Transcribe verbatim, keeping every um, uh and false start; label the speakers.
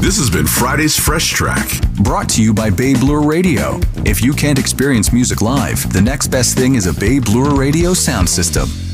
Speaker 1: This has been Friday's Fresh Track.
Speaker 2: Brought to you by Babe Lure Radio. If you can't experience music live, the next best thing is a Babe Lure Radio sound system.